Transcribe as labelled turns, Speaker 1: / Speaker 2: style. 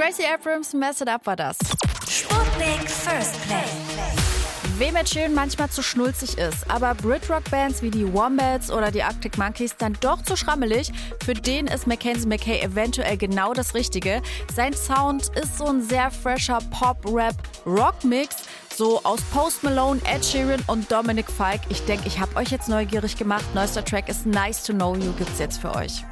Speaker 1: Gracie Abrams, Mess It Up war das.
Speaker 2: Sputnik First Play.
Speaker 1: Wem Ed Sheeran manchmal zu schnulzig ist, aber Brit-Rock-Bands wie die Wombats oder die Arctic Monkeys dann doch zu schrammelig, für den ist Mackenzie McKay eventuell genau das Richtige. Sein Sound ist so ein sehr fresher Pop-Rap-Rock-Mix, so aus Post Malone, Ed Sheeran und Dominic Fike. Ich denke, ich habe euch jetzt neugierig gemacht. Neuester Track ist Nice to Know You, gibt's jetzt für euch.